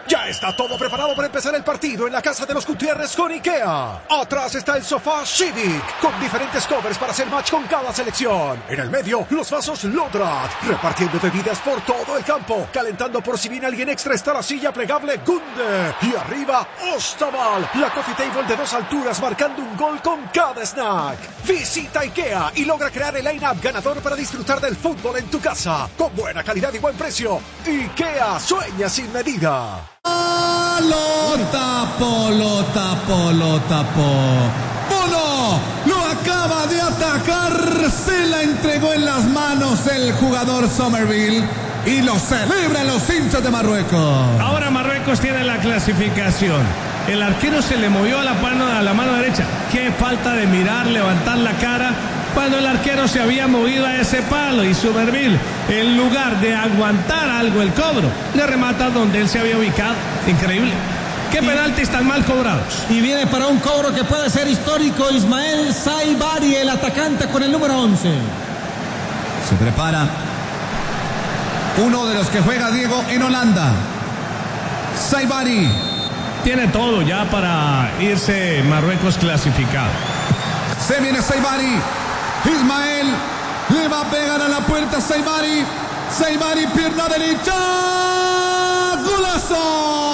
Ya está todo preparado para empezar el partido en la casa de los Gutiérrez con IKEA. Atrás está el sofá Civic, con diferentes covers para hacer match con cada selección. En el medio, los vasos Lodrat, repartiendo bebidas por todo el campo. Calentando por si viene alguien extra está la silla plegable Gunde. Y arriba, Ostaval, la coffee table de 2 alturas marcando un gol con cada snack. Visita IKEA y logra crear el line-up ganador para disfrutar del fútbol en tu casa. Con buena calidad y buen precio. IKEA sueña sin medida. Lo tapó. Bono lo acaba de atajar, se la entregó en las manos el jugador Somerville y lo celebran los hinchas de Marruecos. Ahora Marruecos tiene la clasificación. El arquero se le movió a la mano derecha. Qué falta de mirar, levantar la cara cuando el arquero se había movido a ese palo y Somerville, en lugar de aguantar algo el cobro, le remata donde él se había ubicado. Increíble. Qué penaltis tan mal cobrados. Y viene para un cobro que puede ser histórico Ismael Saibari, el atacante con el número 11. Se prepara uno de los que juega Diego en Holanda. Saibari. Tiene todo ya para irse Marruecos clasificado. Se viene Saibari. Ismael le va a pegar a la puerta Saibari. Saibari, pierna derecha. ¡Golazo!